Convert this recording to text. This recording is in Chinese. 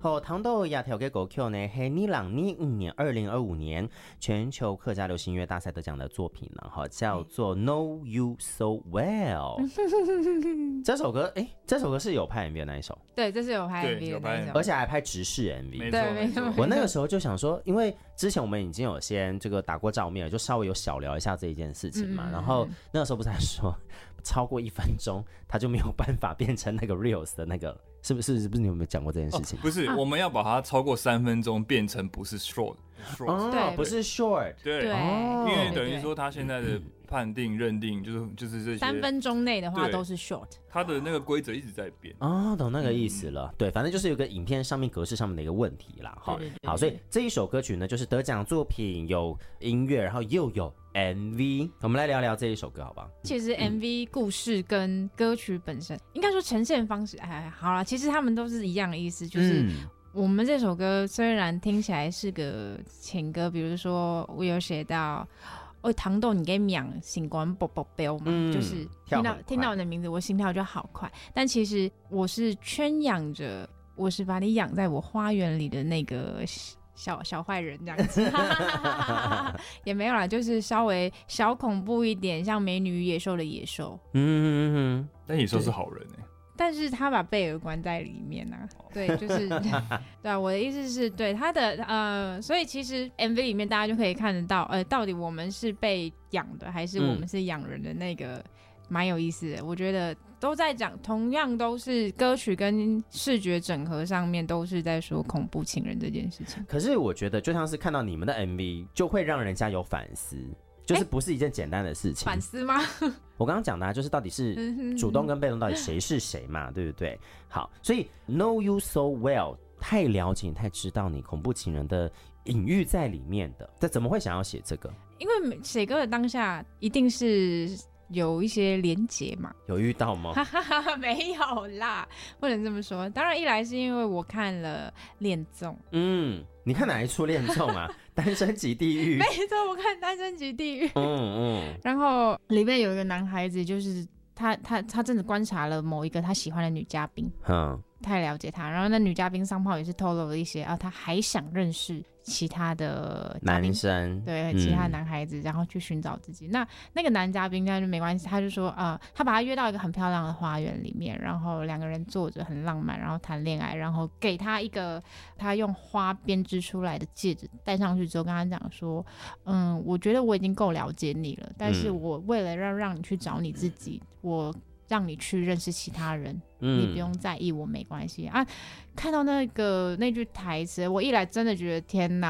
后糖豆亚条给狗 Q 呢，黑尼朗尼年2025年全球客家流行音乐大赛得奖的作品呢，叫做 Know You So Well 这首歌是有拍 MV 的那一首， 对，这是有拍 MV 的那一首， 而且还拍直视 MV， 对，没错。 我那个时候就想说，因为之前我们已经有先这个打过照面了，就稍微有小聊一下这一件事情嘛，然后那个时候不是还说超过1分钟他就没有办法变成那个 Reels 的那个，是不是你有没有讲过这件事情？ 不是，我们要把它超过3分钟变成不是 short， 对，不是 short， 对，因为等于说他现在的判定认定就是这些 3分钟内的话都是 short， 他的那个规则一直在变。 懂那个意思了。对，反正就是有个影片上面格式上面的一个问题啦。好，所以这一首歌曲呢，就是得奖作品，有音乐，然后又有 MV， 我们来聊聊这一首歌好不好？ 其实 MV 故事跟歌曲本身，应该说呈现方式，好啦，其实他们都是一样的意思，就是我们这首歌虽然听起来是个情歌，比如说我有写到糖豆你给秒心肝啵啵飙嘛，就是听到你的名字我心跳就好快，但其实我是圈养着，我是把你养在我花园里的那个小坏人这样子也没有啦，就是稍微小恐怖一点，像美女与野兽的野兽。 但野兽是好人但是他把贝尔关在里面啊，对，就是对啊，我的意思是对他的所以其实 MV 里面大家就可以看得到，到底我们是被养的还是我们是养人的那个，蛮有意思的。我觉得都在讲，同样都是歌曲跟视觉整合上面都是在说恐怖情人这件事情。 可是我觉得就像是看到你们的 MV 就会让人家有反思，就是不是一件简单的事情。 反思吗？ 我刚刚讲的就是到底是主动跟被动到底谁是谁嘛，对不对？好，所以 Know You So Well 太了解太知道你恐怖情人的隐喻在里面的，这怎么会想要写这个？ 因为写歌的当下一定是有一些连结嘛。 有遇到吗？ 没有啦，不能这么说。当然一来是因为我看了恋综。 你看哪一出恋综啊？单身即地狱。 没错，我看单身即地狱。然后里面有一个男孩子，就是他真的观察了某一个他喜欢的女嘉宾，太了解他，然后那女嘉宾上炮也是透露了一些他还想认识其他的男生， 对，其他的男孩子，然后去寻找自己。那个男嘉宾他就没关系，他就说他把他约到一个很漂亮的花园里面，然后2个人坐着很浪漫，然后谈恋爱，然后给他一个他用花编织出来的戒指，戴上去之后跟他讲说我觉得我已经够了解你了，但是我为了让你去找你自己，我让你去认识其他人，你不用在意我，没关系啊。看到那句台词，我一来真的觉得天哪，